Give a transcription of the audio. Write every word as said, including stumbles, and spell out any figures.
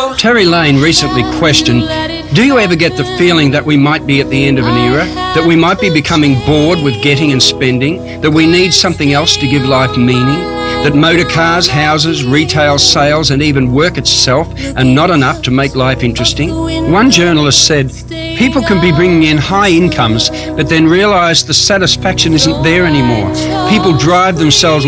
Terry Lane recently questioned, do you ever get the feeling that we might be at the end of an era? That we might be becoming bored with getting and spending? That we need something else to give life meaning? That motor cars, houses, retail sales and even work itself are not enough to make life interesting? One journalist said, people can be bringing in high incomes but then realise the satisfaction isn't there anymore. People drive themselves